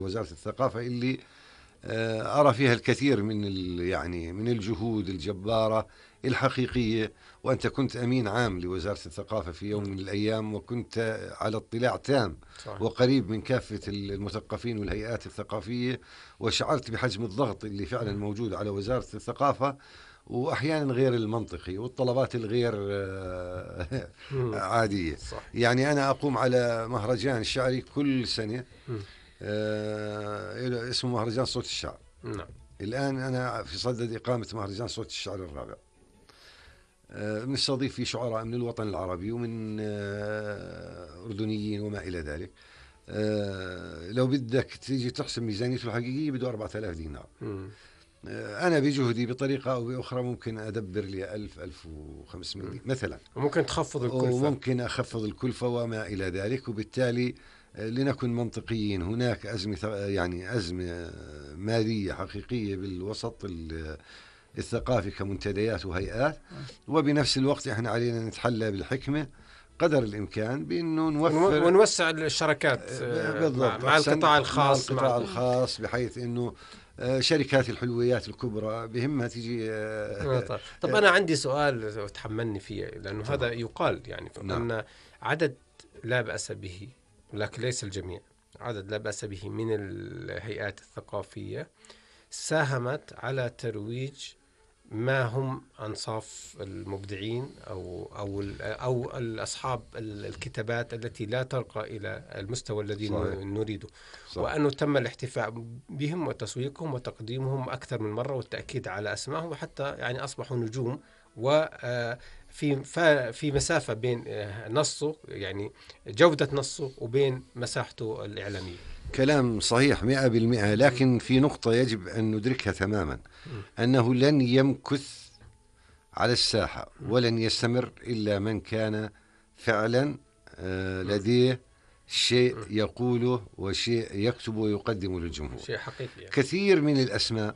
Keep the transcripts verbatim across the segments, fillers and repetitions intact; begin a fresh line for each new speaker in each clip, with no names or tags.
وزارة الثقافة اللي أرى فيها الكثير من يعني من الجهود الجبارة الحقيقية. وأنت كنت أمين عام لوزارة الثقافة في يوم من الأيام، وكنت على اطلاع تام صحيح. وقريب من كافة المثقفين والهيئات الثقافية، وشعرت بحجم الضغط اللي فعلا موجود على وزارة الثقافة، وأحيانا غير المنطقي، والطلبات الغير عادية. صح. يعني أنا أقوم على مهرجان شعري كل سنة آه اسمه مهرجان صوت الشعر. نعم. الآن أنا في صدد إقامة مهرجان صوت الشعر الرابع. آه بنستضيف فيه شعراء من الوطن العربي ومن آه أردنيين وما إلى ذلك. آه لو بدك تيجي تحسب ميزانيته الحقيقية بده أربعة آلاف دينار. آه أنا بجهدي بطريقة أو بأخرى ممكن أدبر لي ألف ألف وخمسمائة مثلا،
وممكن تخفض الكلفة،
وممكن أخفض الكلفة وما إلى ذلك. وبالتالي لنكن منطقيين، هناك أزمة يعني أزمة مالية حقيقية بالوسط الثقافي كمنتديات وهيئات، وبنفس الوقت احنا علينا نتحلى بالحكمة قدر الإمكان بأنه نوفر
ونوسع الشراكات مع, مع القطاع الخاص
مع القطاع مع الخاص بحيث أنه شركات الحلويات الكبرى بهمها تيجي.
طب, طب أنا عندي سؤال تحملني فيه، لأنه طبعا. هذا يقال يعني نعم. أن عدد لا بأس به، لكن ليس الجميع، عدد لا بأس به من الهيئات الثقافية ساهمت على ترويج ما هم أنصاف المبدعين أو أو أو الأصحاب الكتابات التي لا ترقى إلى المستوى الذي صحيح. نريده صحيح. وأنه تم الاحتفاء بهم وتسويقهم وتقديمهم أكثر من مرة والتأكيد على أسمائهم، وحتى يعني أصبحوا نجوم، وفي في مسافة بين نصه يعني جودة نصه وبين مساحته الإعلامية.
كلام صحيح مئة بالمئة، لكن في نقطة يجب أن ندركها تماما، أنه لن يمكث على الساحة ولن يستمر إلا من كان فعلا لديه شيء يقوله وشيء يكتبه ويقدمه للجمهور،
شيء حقيقي.
كثير من الأسماء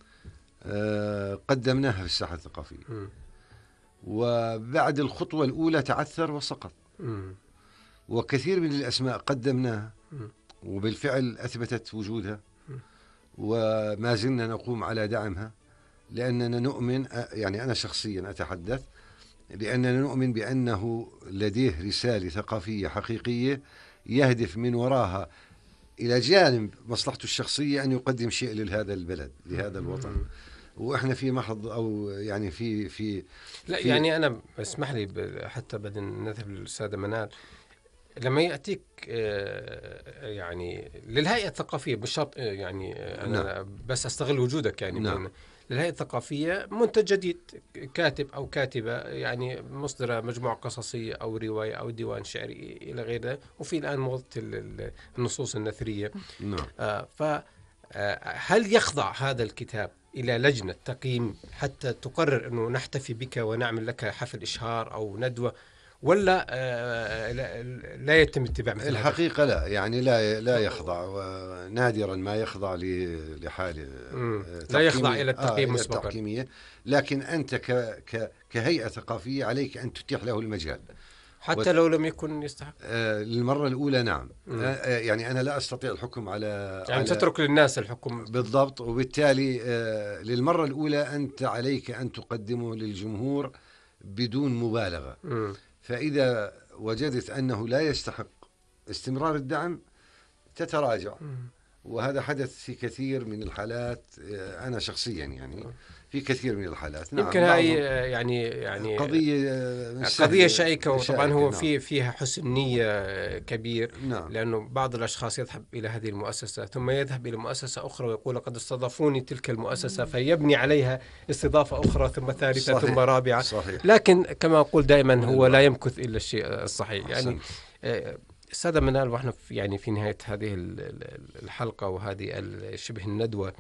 قدمناها في الساحة الثقافية، وبعد الخطوة الأولى تعثر وسقط، وكثير من الأسماء قدمناها وبالفعل أثبتت وجودها، وما زلنا نقوم على دعمها، لأننا نؤمن، يعني أنا شخصيا أتحدث، لأننا نؤمن بأنه لديه رسالة ثقافية حقيقية يهدف من وراها إلى جانب مصلحته الشخصية أن يقدم شيء لهذا البلد، لهذا الوطن. وإحنا في محض أو يعني في في
لا في يعني أنا اسمح لي حتى بدنا نذهب للسادة منال، لما يأتيك يعني للهيئة الثقافية مش شرط يعني أنا نعم. بس أستغل وجودك يعني نعم. للهيئة الثقافية منتج جديد، كاتب أو كاتبة يعني مصدرة مجموعة قصصية أو رواية أو ديوان شعري إلى غيره، وفي الآن موضة النصوص النثرية نعم. آه فهل يخضع هذا الكتاب إلى لجنة تقييم حتى تقرر أنه نحتفي بك ونعمل لك حفل إشهار أو ندوة، ولا آه لا, لا يتم اتباع مثل
الحقيقة هذا؟ لا يعني لا لا يخضع، ونادرا ما يخضع لحاله
لا يخضع إلى التقييم
آه
مسبقا،
التقييمية. لكن أنت ك ك كهيئة ثقافية عليك أن تتيح له المجال
حتى وت... لو لم يكن يستحق.
آه للمرة الأولى نعم. آه يعني أنا لا أستطيع الحكم على
يعني
على
تترك للناس الحكم
بالضبط، وبالتالي آه للمرة الأولى أنت عليك أن تقدمه للجمهور بدون مبالغة. م. فإذا وجدت أنه لا يستحق استمرار الدعم تتراجع، وهذا حدث في كثير من الحالات. أنا شخصيا يعني في كثير من الحالات
نعم. يمكن هاي يعني يعني
قضية
قضية شائكة، وطبعا هو نعم. في فيها حسن نية كبير نعم. لأنه بعض الأشخاص يذهب إلى هذه المؤسسة ثم يذهب إلى مؤسسة أخرى ويقول لقد استضافوني تلك المؤسسة، فيبني عليها استضافة أخرى ثم ثالثة صحيح. ثم رابعة صحيح. لكن كما أقول دائما هو لا يمكث إلا الشيء الصحيح. يعني السادة منال، وإحنا في يعني في نهاية هذه الحلقة وهذه شبه الندوة،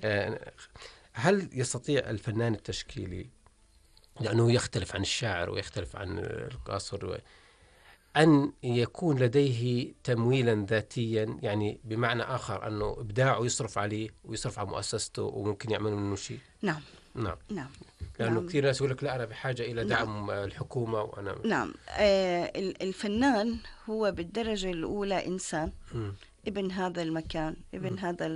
هل يستطيع الفنان التشكيلي، لأنه يختلف عن الشاعر ويختلف عن القاصر، أن يكون لديه تمويلا ذاتيا، يعني بمعنى آخر أنه إبداعه يصرف عليه ويصرف على مؤسسته وممكن يعمل منه شيء؟
نعم
نعم
نعم
لأنه
نعم.
كثير ناس يقول لك لا أنا بحاجة إلى دعم نعم. الحكومة وأنا
نعم. آه الفنان هو بالدرجة الأولى إنسان م. ابن هذا المكان، ابن م. هذا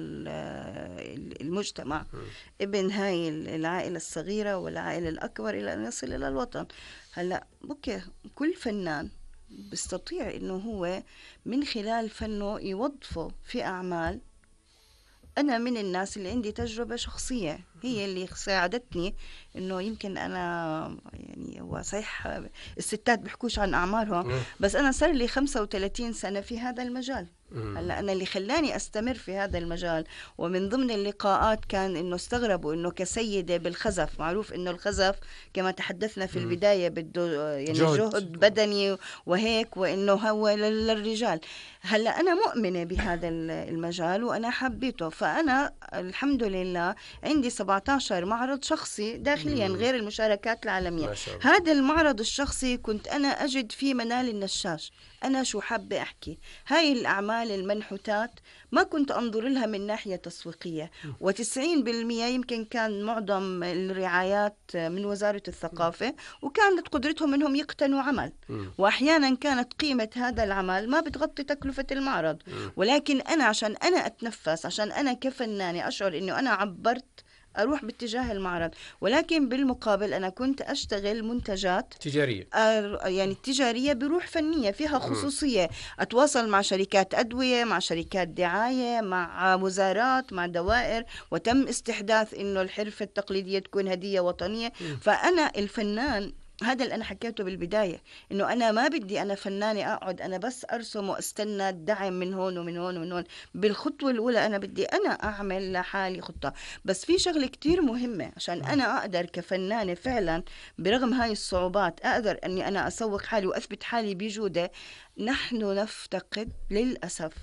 المجتمع، م. ابن هاي العائلة الصغيرة والعائلة الأكبر إلى أن يصل إلى الوطن. هلأ بكي كل فنان بيستطيع إنه هو من خلال فنه يوظفه في أعمال. أنا من الناس اللي عندي تجربة شخصية هي اللي ساعدتني إنه يمكن أنا يعني هو صحيح الستات بيحكوش عن أعمارهم، بس أنا صار لي خمسة وثلاثين سنة في هذا المجال. هلا أنا اللي خلاني أستمر في هذا المجال، ومن ضمن اللقاءات كان إنه استغربوا إنه كسيدة بالخزف، معروف إنه الخزف كما تحدثنا في البداية بده يعني جهد, جهد بدني وهيك، وإنه هو للرجال. هلا أنا مؤمنة بهذا المجال وأنا حبيته، فأنا الحمد لله عندي سبعة عشر معرض شخصي داخليا غير المشاركات العالمية. هذا المعرض الشخصي كنت أنا أجد فيه منال النشاش. أنا شو حابة أحكي، هاي الأعمال المنحوتات ما كنت أنظر لها من ناحية تسويقية، وتسعين بالمئة يمكن كان معظم الرعايات من وزارة الثقافة، وكانت قدرتهم أنهم يقتنوا عمل، وأحيانا كانت قيمة هذا العمل ما بتغطي تكلفة المعرض. ولكن أنا عشان أنا أتنفس، عشان أنا كفنانة أشعر أنه أنا عبرت، أروح باتجاه المعرض. ولكن بالمقابل أنا كنت أشتغل منتجات
تجارية،
يعني تجارية بروح فنية فيها خصوصية، أتواصل مع شركات أدوية، مع شركات دعاية، مع وزارات، مع دوائر، وتم استحداث إنه الحرفة التقليدية تكون هدية وطنية. فأنا الفنان هذا اللي أنا حكيته بالبداية، إنه أنا ما بدي أنا فنانة أقعد أنا بس أرسم وأستنى الدعم من هون ومن هون ومن هون. بالخطوة الأولى أنا بدي أنا أعمل لحالي خطة. بس في شغلة كتير مهمة عشان أنا أقدر كفنانة فعلا برغم هاي الصعوبات أقدر أني أنا أسوق حالي وأثبت حالي بجودة. نحن نفتقد للأسف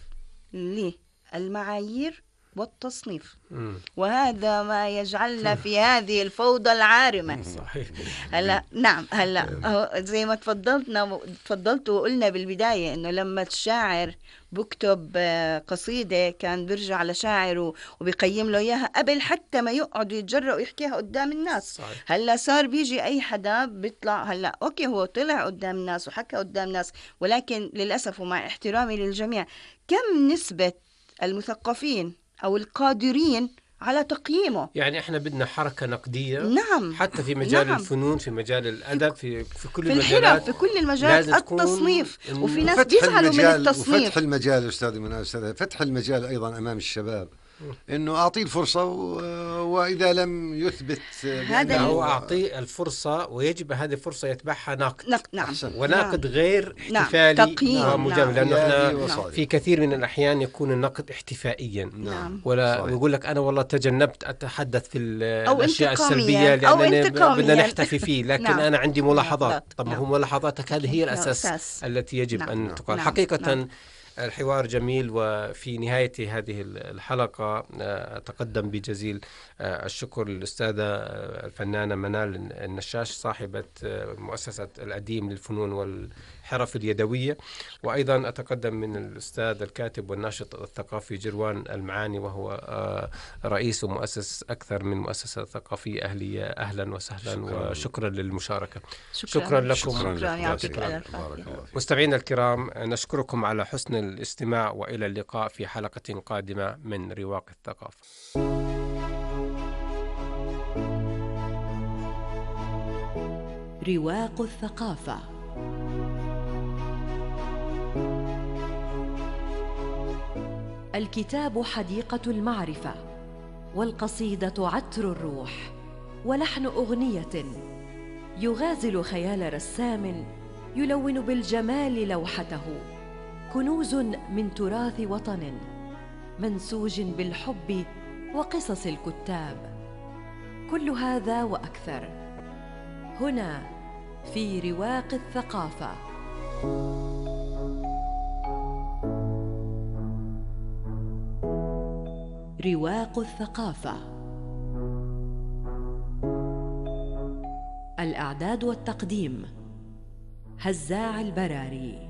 للمعايير والتصنيف، مم. وهذا ما يجعلنا في هذه الفوضى العارمة. صحيح. هلا نعم هلا زي ما تفضلتنا تفضلت وقلنا بالبداية إنه لما الشاعر بكتب قصيدة كان بيرجع لشاعر وبيقيم له إياها قبل حتى ما يقعد يتجرأ ويحكيها قدام الناس. صحيح. هلا صار بيجي أي حدا بيطلع، هلا أوكي هو طلع قدام الناس وحكى قدام الناس، ولكن للأسف ومع احترامي للجميع كم نسبة المثقفين أو القادرين على تقييمه؟
يعني إحنا بدنا حركة نقدية.
نعم.
حتى في مجال نعم. الفنون، في مجال الأدب، في في كل
في
المجالات،
في كل المجالات التصنيف. وفي ناس بيزعلوا من التصنيف.
وفتح المجال أستاذ منى، فتح المجال أيضا أمام الشباب، إنه أعطيه الفرصة و... وإذا لم يثبت
هذا هو أعطيه الفرصة، ويجب هذه الفرصة يتبعها ناقد.
نقد. نعم.
وناقد
نعم.
غير احتفالي
نعم.
ومجامل. نعم. لأنه نعم. في كثير من الأحيان يكون النقد احتفائيا.
نعم.
ولا ويقول لك أنا والله تجنبت أتحدث في الأشياء السلبية لأننا بدنا نحتفي فيه، لكن نعم. أنا عندي ملاحظات. طب نعم. هو ملاحظاتك هذه هي الأساس نعم. التي يجب نعم. أن تقال. نعم. حقيقة نعم. الحوار جميل، وفي نهاية هذه الحلقة أتقدم بجزيل الشكر للأستاذة الفنانة منال النشاش صاحبة مؤسسة الأديم للفنون والحرف اليدوية، وأيضا أتقدم من الأستاذ الكاتب والناشط الثقافي جروان المعاني، وهو رئيس ومؤسس أكثر من مؤسسة ثقافية أهلية. أهلا وسهلا شكرا. وشكرا للمشاركة.
شكرا,
شكرا لكم.
شكرا, شكرا.
مستمعينا الكرام، نشكركم على حسن الاستماع، وإلى اللقاء في حلقة قادمة من رواق الثقافة.
رواق الثقافة. الكتاب حديقة المعرفة، والقصيدة عطر الروح، ولحن أغنية يغازل خيال رسام يلون بالجمال لوحته. كنوز من تراث وطن منسوج بالحب وقصص الكتاب. كل هذا وأكثر هنا في رواق الثقافة. رواق الثقافة. الإعداد والتقديم هزاع البراري.